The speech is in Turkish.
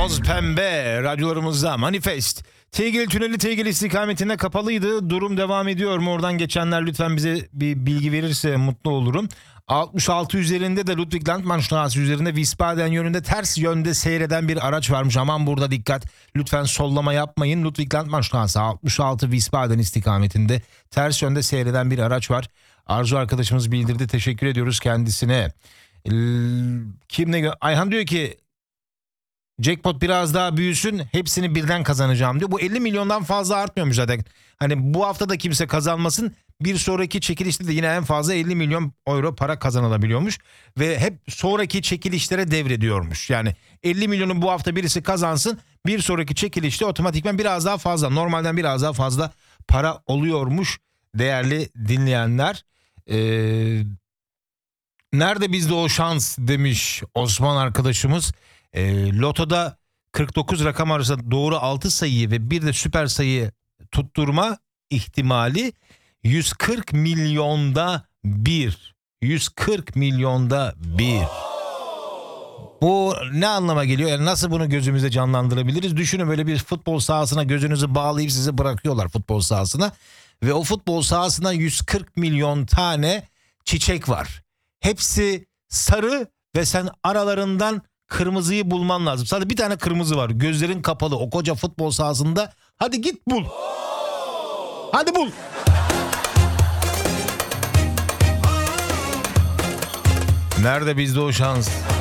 Toz pembe radyolarımızda Manifest. Tegel Tüneli Tegel istikametinde kapalıydı. Durum devam ediyor mu? Oradan geçenler lütfen bize bir bilgi verirse mutlu olurum. 66 üzerinde de Ludwig-Landmannstraße üzerinde Wiesbaden yönünde ters yönde seyreden bir araç varmış. Aman burada dikkat. Lütfen sollama yapmayın. Ludwig-Landmannstraße 66 Wiesbaden istikametinde ters yönde seyreden bir araç var. Arzu arkadaşımız bildirdi. Teşekkür ediyoruz kendisine. Ayhan diyor ki jackpot biraz daha büyüsün, hepsini birden kazanacağım diyor. Bu 50 milyondan fazla artmıyormuş zaten. Hani bu hafta da kimse kazanmasın, bir sonraki çekilişte de yine en fazla 50 milyon euro para kazanılabiliyormuş. Ve hep sonraki çekilişlere devrediyormuş. Yani 50 milyonu bu hafta birisi kazansın, bir sonraki çekilişte otomatikman biraz daha fazla, normalden biraz daha fazla para oluyormuş değerli dinleyenler. Nerede bizde o şans demiş Osman arkadaşımız. Lotoda 49 rakam arasında doğru 6 sayıyı ve bir de süper sayı tutturma ihtimali 140 milyonda bir. 140 milyonda bir. Bu ne anlama geliyor? Yani nasıl bunu gözümüzde canlandırabiliriz? Düşünün, böyle bir futbol sahasına gözünüzü bağlayıp sizi bırakıyorlar futbol sahasına. Ve o futbol sahasına 140 milyon tane çiçek var. Hepsi sarı ve sen aralarından kırmızıyı bulman lazım. Sadece bir tane kırmızı var. Gözlerin kapalı o koca futbol sahasında. Hadi git bul. Hadi bul. Nerede bizde o şans?